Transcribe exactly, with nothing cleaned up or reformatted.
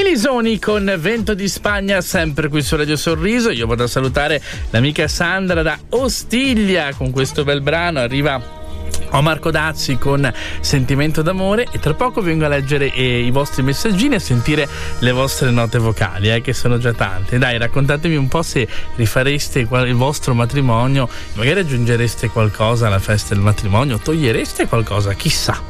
Lisoni con Vento di Spagna, sempre qui su Radio Sorriso. Io vado a salutare l'amica Sandra da Ostiglia con questo bel brano. Arriva Omar Codazzi con Sentimento d'amore e tra poco vengo a leggere eh, i vostri messaggini e a sentire le vostre note vocali, eh, che sono già tante. Dai, raccontatemi un po' se rifareste il vostro matrimonio, magari aggiungereste qualcosa alla festa del matrimonio, togliereste qualcosa, chissà.